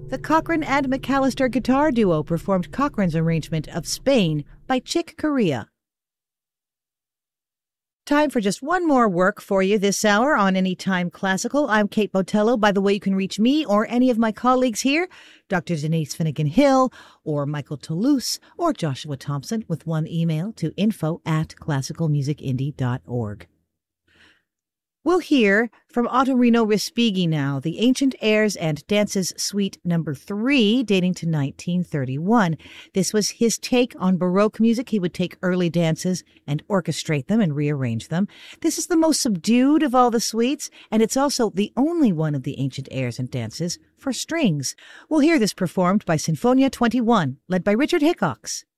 The Cochran and McAllister guitar duo performed Cochran's arrangement of Spain by Chick Corea. Time for just one more work for you this hour on Anytime Classical. I'm Kate Botello. By the way, you can reach me or any of my colleagues here, Dr. Denise Finnegan-Hill or Michael Toulouse or Joshua Thompson, with one email to info@classicalmusicindie.org. We'll hear from Ottorino Respighi now, the Ancient Airs and Dances Suite No. 3, dating to 1931. This was his take on Baroque music. He would take early dances and orchestrate them and rearrange them. This is the most subdued of all the suites, and it's also the only one of the Ancient Airs and Dances for strings. We'll hear this performed by Sinfonia 21, led by Richard Hickox.